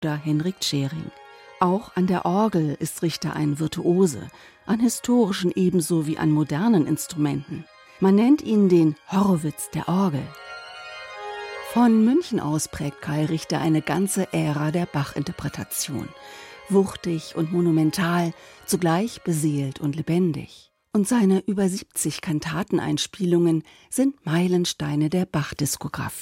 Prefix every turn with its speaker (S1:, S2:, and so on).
S1: oder Henrik Tschering. Auch an der Orgel ist Richter ein Virtuose, an historischen ebenso wie an modernen Instrumenten. Man nennt ihn den Horowitz der Orgel. Von München aus prägt Kai Richter eine ganze Ära der Bach-Interpretation. Wuchtig und monumental, zugleich beseelt und lebendig. Und seine über 70 Kantateneinspielungen sind Meilensteine der Bach-Diskografie.